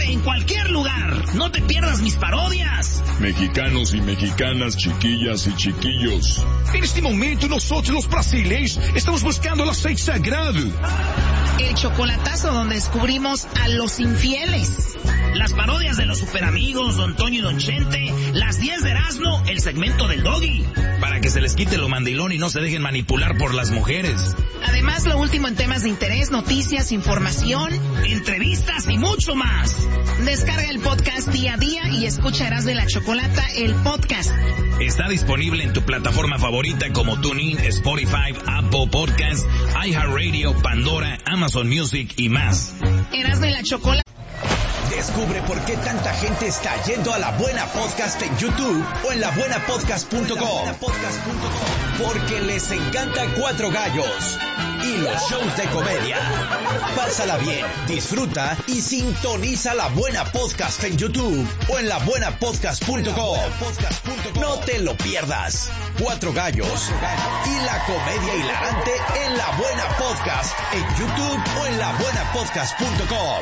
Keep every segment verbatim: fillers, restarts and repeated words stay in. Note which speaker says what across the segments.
Speaker 1: tarde en cualquier lugar. No te pierdas mis parodias.
Speaker 2: Mexicanos y mexicanas, chiquillas y chiquillos.
Speaker 3: En este momento nosotros los brasileños estamos buscando el aceite sagrado.
Speaker 1: El chocolatazo donde descubrimos a los infieles. Las parodias de los superamigos, Don Toño y Don Chente. Las diez de Erasmo, el segmento del Doggy.
Speaker 4: Para que se les quite lo mandilón y no se dejen manipular por las mujeres.
Speaker 1: Además, lo último en temas de interés, noticias, información, entrevistas y mucho más. Descarga el podcast día a día y escucha Erasmo de la Chocolata, el podcast.
Speaker 4: Está disponible en tu plataforma favorita como TuneIn, Spotify, Apple Podcasts, iHeartRadio, Pandora, Amazon Music y más.
Speaker 1: Erasmo de la Chocolata.
Speaker 5: Descubre por qué tanta gente está yendo a La Buena Podcast en YouTube o en la buena podcast punto com. Porque les encanta Cuatro Gallos y los shows de comedia. Pásala bien, disfruta y sintoniza La Buena Podcast en YouTube o en la buena podcast punto com. No te lo pierdas. Cuatro Gallos y la comedia hilarante en La Buena Podcast en YouTube o en la buena podcast punto com.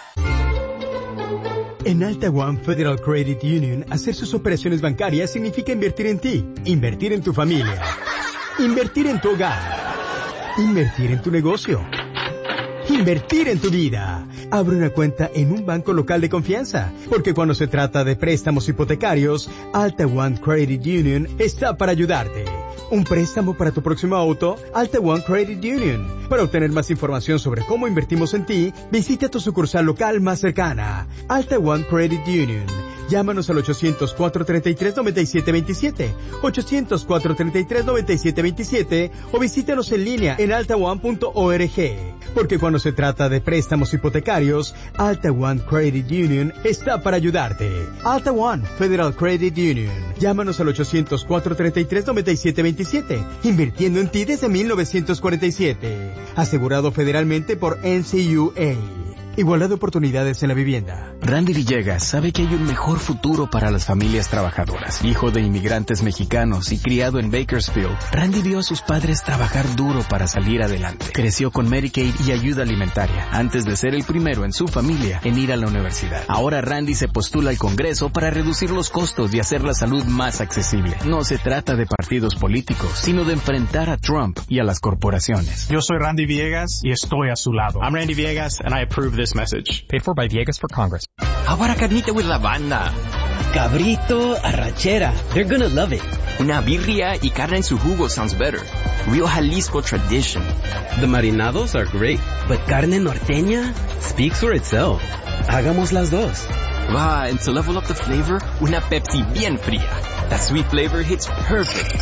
Speaker 6: En Alta One Federal Credit Union, hacer sus operaciones bancarias significa invertir en ti, invertir en tu familia, invertir en tu hogar, invertir en tu negocio, invertir en tu vida. Abre una cuenta en un banco local de confianza, porque cuando se trata de préstamos hipotecarios, Alta One Credit Union está para ayudarte. ¿Un préstamo para tu próximo auto? Alta One Credit Union. Para obtener más información sobre cómo invertimos en ti, visita tu sucursal local más cercana. Alta One Credit Union. Llámanos al ochocientos, cuatro treinta y tres, noventa y siete veintisiete, ochocientos, cuatro treinta y tres, noventa y siete veintisiete o visítanos en línea en alta one punto org. Porque cuando se trata de préstamos hipotecarios, Alta One Credit Union está para ayudarte. Alta One Federal Credit Union. Llámanos al ochocientos, cuatro treinta y tres, noventa y siete veintisiete. Invirtiendo en ti desde mil novecientos cuarenta y siete. Asegurado federalmente por N C U A. Igualdad de oportunidades en la vivienda.
Speaker 7: Randy Villegas sabe que hay un mejor futuro para las familias trabajadoras. Hijo de inmigrantes mexicanos y criado en Bakersfield, Randy vio a sus padres trabajar duro para salir adelante. Creció con Medicaid y ayuda alimentaria, antes de ser el primero en su familia en ir a la universidad. Ahora Randy se postula al Congreso para reducir los costos y hacer la salud más accesible. No se trata de partidos políticos, sino de enfrentar a Trump y a las corporaciones.
Speaker 8: Yo soy Randy Villegas y estoy a su lado. I'm Randy Villegas and I approve this message. Paid for by Villegas for Congress.
Speaker 9: How about a carnita with la banda?
Speaker 10: Cabrito, arrachera. They're gonna love it.
Speaker 9: Una birria y carne en su jugo sounds better. Real Jalisco tradition.
Speaker 10: The marinados are great, but carne norteña speaks for itself. Hagamos las dos.
Speaker 9: Va, and to level up the flavor, una Pepsi bien fría. That sweet flavor hits perfect.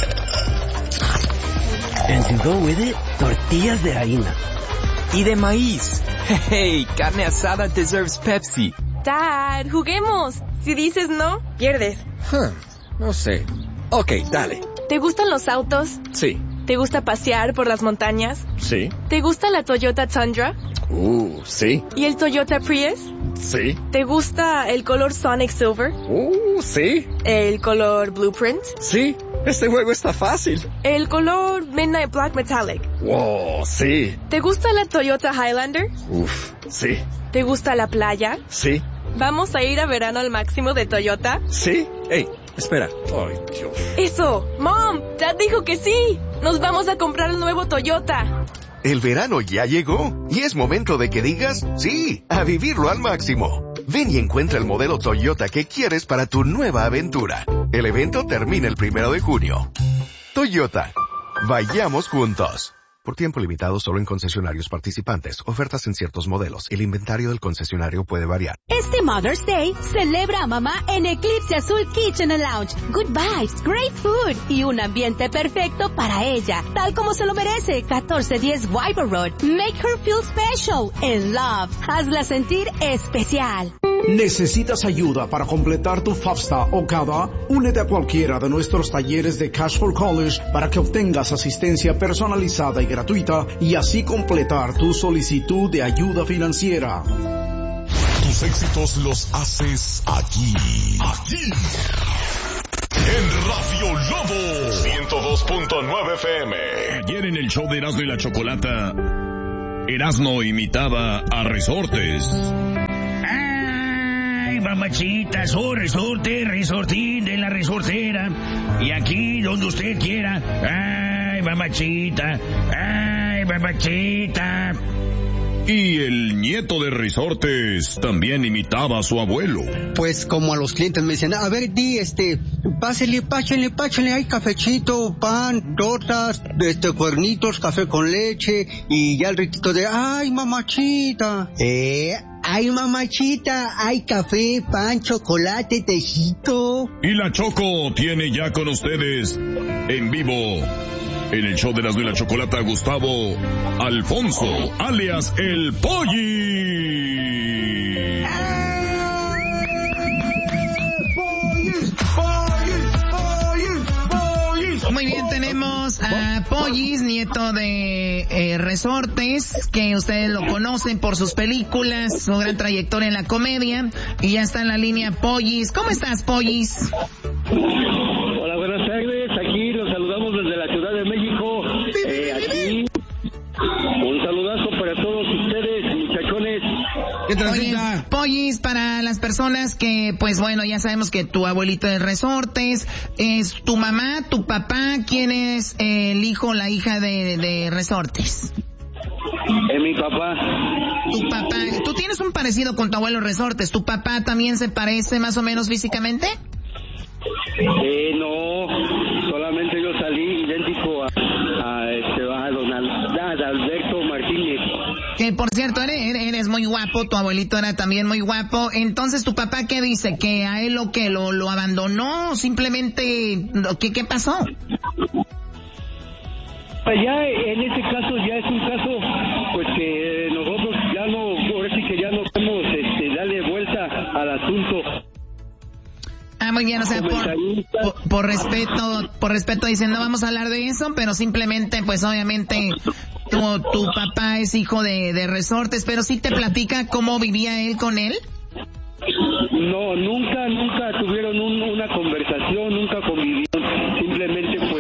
Speaker 10: And to go with it, tortillas de harina.
Speaker 9: Y de maíz. Hey, carne asada deserves Pepsi.
Speaker 11: Dad, juguemos. Si dices no, pierdes.
Speaker 12: Huh, no sé. Ok, dale.
Speaker 11: ¿Te gustan los autos?
Speaker 12: Sí.
Speaker 11: ¿Te gusta pasear por las montañas?
Speaker 12: Sí.
Speaker 11: ¿Te gusta la Toyota Tundra?
Speaker 12: Uh, sí.
Speaker 11: ¿Y el Toyota Prius?
Speaker 12: Sí.
Speaker 11: ¿Te gusta el color Sonic Silver?
Speaker 12: Uh, sí.
Speaker 11: ¿El color Blueprint?
Speaker 12: Sí. Este juego está fácil.
Speaker 11: ¿El color Midnight Black Metallic?
Speaker 12: Wow, sí.
Speaker 11: ¿Te gusta la Toyota Highlander?
Speaker 12: Uf, sí.
Speaker 11: ¿Te gusta la playa?
Speaker 12: Sí.
Speaker 11: ¿Vamos a ir a verano al máximo de Toyota?
Speaker 12: Sí. Hey, espera. Ay, Dios.
Speaker 11: Eso. Mom, Dad dijo que sí. Nos vamos a comprar el nuevo Toyota.
Speaker 13: El verano ya llegó y es momento de que digas sí, a vivirlo al máximo. Ven y encuentra el modelo Toyota que quieres para tu nueva aventura. El evento termina el primero de junio. Toyota. Vayamos juntos. Por tiempo limitado solo en concesionarios participantes. Ofertas en ciertos modelos. El inventario del concesionario puede variar.
Speaker 14: Este Mother's Day, celebra a mamá en Eclipse Azul Kitchen and Lounge. Good vibes, great food y un ambiente perfecto para ella, tal como se lo merece. catorce diez Wyber Road. Make her feel special and love. Hazla sentir especial.
Speaker 15: ¿Necesitas ayuda para completar tu FAFSA o CADA? Únete a cualquiera de nuestros talleres de Cash for College para que obtengas asistencia personalizada y gratuita y así completar tu solicitud de ayuda financiera.
Speaker 2: Tus éxitos los haces aquí, aquí, en Radio Lobo ciento dos punto nueve F M.
Speaker 16: Ayer en el show de Erasmo y la Chocolata, Erasmo imitaba a Resortes.
Speaker 17: mamachita, su resorte, resortín de la resortera. Y aquí donde usted quiera. Ay, mamachita, ay, mamachita.
Speaker 16: Y el nieto de Resortes también imitaba a su abuelo.
Speaker 18: Pues como a los clientes me dicen, a ver, di, este, pásele, páchenle, páchenle, hay cafecito, pan, tortas, este, cuernitos, café con leche, y ya el riquito de, ay, mamachita. Eh, ay, mamachita, hay café, pan, chocolate, tecito.
Speaker 16: Y la Choco tiene ya con ustedes, en vivo, en el show de Erasmo y la Chocolata, Gustavo Alfonso, alias El Polly.
Speaker 1: Muy bien, tenemos a Pollis, nieto de eh, Resortes, que ustedes lo conocen por sus películas, su gran trayectoria en la comedia, y ya está en la línea Pollis. ¿Cómo estás, Pollis?
Speaker 19: Hola, buenas tardes. Aquí los saludamos desde la Ciudad de México. Eh, aquí un saludazo para todos ustedes, muchachones.
Speaker 1: ¿Qué tal, Pollis, para las personas que, pues bueno, ya sabemos que tu abuelito de Resortes, es tu mamá, tu papá, ¿quién es el hijo o la hija de, de Resortes?
Speaker 19: Es mi papá.
Speaker 1: Tu papá, tú tienes un parecido con tu abuelo Resortes, ¿tu papá también se parece más o menos físicamente?
Speaker 19: Eh, no, solamente yo salí idéntico a, a, este, a don Alberto Martínez.
Speaker 1: Que por cierto, eres, eres muy guapo, tu abuelito era también muy guapo. Entonces, ¿tu papá qué dice? ¿Que a él lo que lo, lo abandonó? ¿Simplemente qué, qué pasó?
Speaker 19: Pues ya en este caso ya es un caso pues que nosotros ya no, ahora sí que ya no podemos este, darle vuelta al asunto.
Speaker 1: Ah, muy bien, o sea, por, por, por respeto, por respeto dicen, no vamos a hablar de eso, pero simplemente, pues obviamente, tu, tu papá es hijo de, de Resortes, pero sí te platica cómo vivía él con él.
Speaker 19: No, nunca, nunca tuvieron un, una conversación, nunca convivieron, simplemente pues,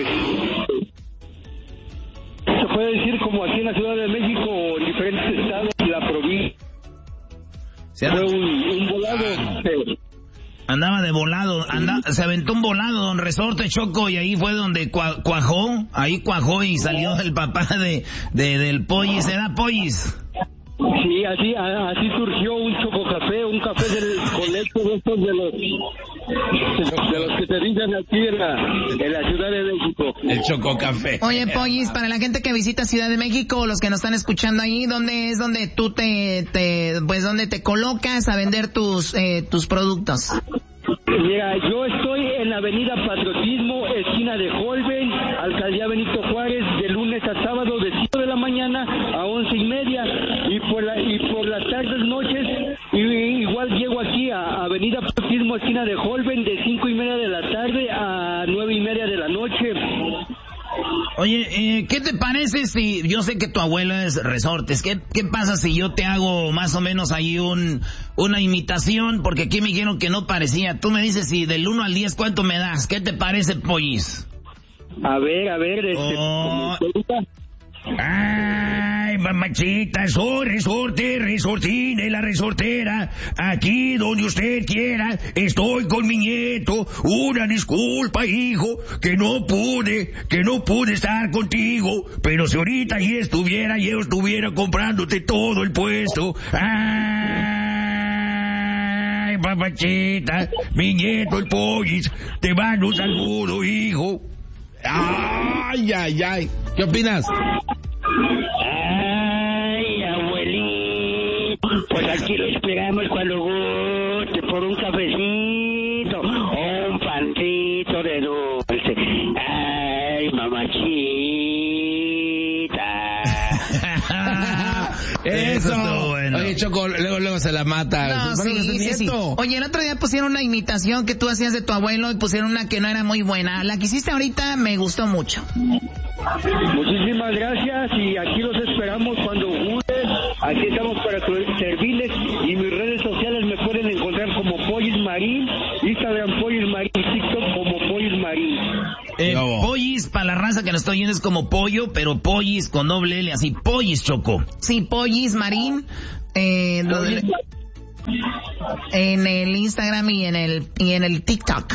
Speaker 19: se puede decir como aquí en la Ciudad de México o en diferentes estados de la provincia. Fue un, un volado, pero...
Speaker 17: Andaba de volado, anda, se aventó un volado, don Resorte, Choco, y ahí fue donde cua, cuajó, ahí cuajó y salió el papá de, de del Pollis, ¿era Pollis?
Speaker 19: Sí, así, así surgió un chococafé, un café del, con leche de estos de los, de los que se dicen aquí en la, en la Ciudad de México.
Speaker 17: El chococafé.
Speaker 1: Oye, Pollis, para la gente que visita Ciudad de México, los que nos están escuchando ahí, ¿dónde es donde tú te, te pues donde te colocas a vender tus, eh, tus productos?
Speaker 19: Mira, yo estoy en la avenida Patriotismo, esquina de Holben, Alcaldía Benito Juárez, de lunes a sábado de siete de la mañana a once y media, y por la, y por las tardes, noches, y, igual llego aquí a avenida Patriotismo, esquina de Holben, de cinco y media de la tarde a nueve y media de la noche.
Speaker 17: Oye, eh, ¿qué te parece si, yo sé que tu abuelo es Resortes, ¿qué, qué pasa si yo te hago más o menos ahí un, una imitación? Porque aquí me dijeron que no parecía. Tú me dices si del uno al diez, ¿cuánto me das? ¿Qué te parece, Pollis?
Speaker 19: A ver, a ver, este...
Speaker 17: Oh. Ay, mamachita, soy Resorte, Resortín de la resortera. Aquí donde usted quiera, estoy con mi nieto. Una disculpa, hijo, que no pude, que no pude estar contigo. Pero si ahorita ya estuviera, yo estuviera comprándote todo el puesto. Ay, mamachita, mi nieto, el Pollis, te mando un saludo, hijo. Ay, ay, ay. ¿Qué opinas?
Speaker 19: Ay, abuelito, pues aquí lo esperamos cuando guste por un cafecito o un pancito de dulce. Ay, mamachita.
Speaker 17: Eso, Eso bueno. Oye, Choco, luego, luego se la mata.
Speaker 1: No, sí, sí, sí. Oye, el otro día pusieron una imitación que tú hacías de tu abuelo y pusieron una que no era muy buena. La que hiciste ahorita me gustó mucho.
Speaker 19: Muchísimas gracias y aquí los esperamos cuando gusten. Aquí estamos para servirles y mis redes sociales me pueden encontrar como Pollis Marín, Instagram Pollis Marín, TikTok como Pollis Marín.
Speaker 17: Eh, Pollis, para la raza que nos está oyendo es como pollo, pero Pollis con doble L, así, Pollis, Choco.
Speaker 1: Sí, Pollis Marín. Eh, lo de... En el Instagram y en el y en el TikTok.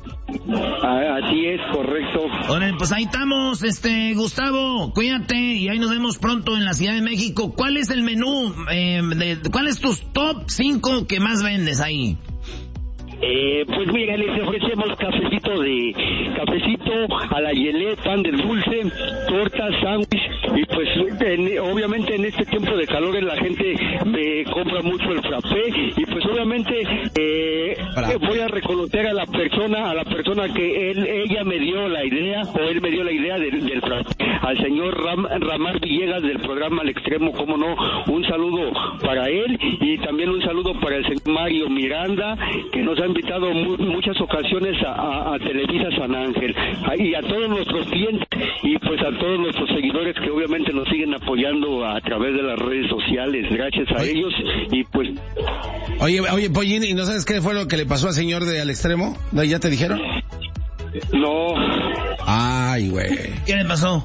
Speaker 19: Ah, así es, correcto.
Speaker 4: Bueno, pues ahí estamos, este, Gustavo, cuídate y ahí nos vemos pronto en la Ciudad de México. ¿Cuál es el menú, eh, de, cuál es tus top cinco que más vendes ahí?
Speaker 19: Eh, pues mira, les ofrecemos cafecito de cafecito a la yelé, pan del dulce, tortas, sándwich y pues en, obviamente en este tiempo de calor la gente me compra mucho el frappé y pues obviamente eh, voy a reconocer a la persona a la persona que él ella me dio la idea o él me dio la idea del, del frappé, al señor Ram, Ramar Villegas del programa Al Extremo, cómo no, un saludo para él y también un saludo para el señor Mario Miranda, que nos ha invitado mu muchas ocasiones a, a, a Televisa San Ángel, a, y a todos nuestros clientes y pues a todos nuestros seguidores que obviamente nos siguen apoyando a través de las redes sociales, gracias a oye, ellos y pues...
Speaker 20: Oye, oye, Pollín, ¿y no sabes qué fue lo que le pasó al señor de Al Extremo? ¿No, ya te dijeron?
Speaker 19: No.
Speaker 20: Ay, güey.
Speaker 4: ¿Qué le pasó?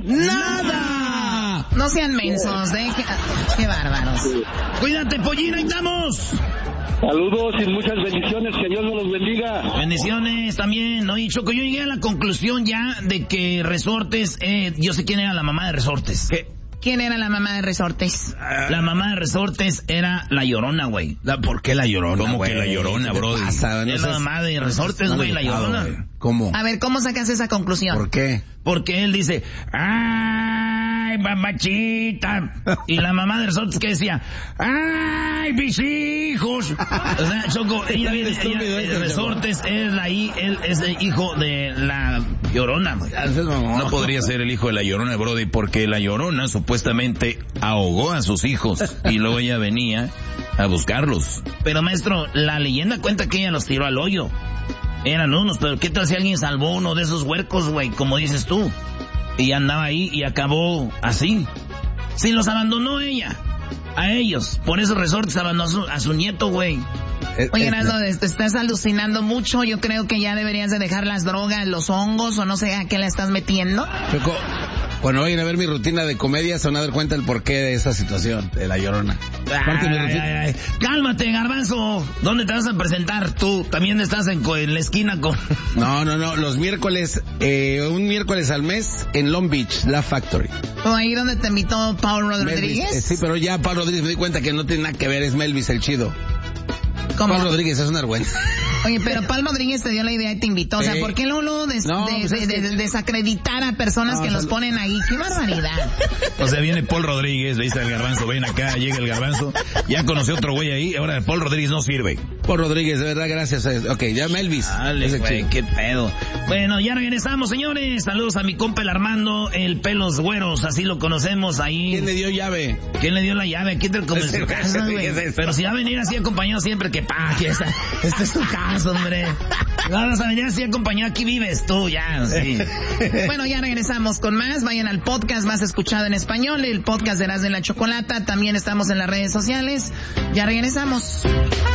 Speaker 1: ¡Nada! No sean mensos, ¿eh? Qué, qué bárbaros.
Speaker 4: Cuídate, Pollín, ahí estamos.
Speaker 19: Saludos y muchas bendiciones, que Dios nos los bendiga.
Speaker 4: Bendiciones también. Oye, Choco, yo llegué a la conclusión ya de que Resortes, eh, yo sé quién era la mamá de Resortes.
Speaker 1: ¿Qué? ¿Quién era la mamá de Resortes?
Speaker 4: La mamá de Resortes era la Llorona, güey.
Speaker 20: ¿Por qué la Llorona,
Speaker 4: ¿Cómo
Speaker 20: wey?
Speaker 4: que la Llorona, bro?
Speaker 20: Es
Speaker 4: no la mamá de Resortes, güey, la Llorona. Wey.
Speaker 20: ¿Cómo?
Speaker 1: A ver, ¿cómo sacas esa conclusión?
Speaker 20: ¿Por qué?
Speaker 4: Porque él dice, ¡ay, mamachita! Y la mamá de Resortes que decía, ¡ay, mis hijos! O sea, Choco, ella viene, ella, Resortes es la él es el hijo de la Llorona, güey. No podría ser el hijo de la Llorona, brody, porque la Llorona supuestamente ahogó a sus hijos y luego ella venía a buscarlos. Pero, maestro, la leyenda cuenta que ella los tiró al hoyo. Eran unos, pero ¿qué tal si alguien salvó uno de esos huercos, güey? Como dices tú. Y andaba ahí y acabó así. Sí, los abandonó ella. A ellos. Por eso Resortes abandonó a su, a su nieto, güey.
Speaker 1: Oye, Erasmo, te estás alucinando mucho. Yo creo que ya deberías de dejar las drogas, los hongos, o no sé a qué le estás metiendo.
Speaker 20: Choco, cuando vayan a ver mi rutina de comedia, se van a dar cuenta del porqué de esta situación, de la Llorona.
Speaker 4: Ay, ay, ay, ay. Cálmate, Garbanzo. ¿Dónde te vas a presentar tú? También estás en, en la esquina con...
Speaker 20: No, no, no. Los miércoles, eh, un miércoles al mes en Long Beach, La Factory.
Speaker 1: ¿O ahí donde te invitó Paul Rodríguez?
Speaker 20: Melvis, eh, sí, pero ya Paul Rodríguez me di cuenta que no tiene nada que ver, es Melvis el chido.
Speaker 1: ¿Cómo?
Speaker 20: Paul Rodríguez es una vergüenza.
Speaker 1: Oye, pero Paul Rodríguez te dio la idea y te invitó. O sea, ¿por qué luego, luego des, no, de, pues de, de, de, desacreditar a personas no, que los ponen ahí? ¡Qué barbaridad!
Speaker 4: O sea, viene Paul Rodríguez, le dice al Garbanzo, ven acá, llega el Garbanzo. Ya conoció otro güey ahí, ahora Paul Rodríguez no sirve.
Speaker 20: Paul Rodríguez, de verdad, gracias. Ok, ya Melvis.
Speaker 4: Dale, güey, qué pedo. Bueno, ya regresamos, señores. Saludos a mi compa el Armando, el Pelos Güeros, así lo conocemos ahí.
Speaker 20: ¿Quién le dio llave?
Speaker 4: ¿Quién le dio la llave? Aquí te como en su casa, güey. Pero si va a venir así acompañado siempre, que pa, que esta, esta es tu casa, hombre. Vamos a venir así acompañado, aquí vives tú, ya, sí.
Speaker 1: Bueno, ya regresamos con más. Vayan al podcast más escuchado en español, el podcast de Erasmo y la Chocolata. También estamos en las redes sociales. Ya regresamos.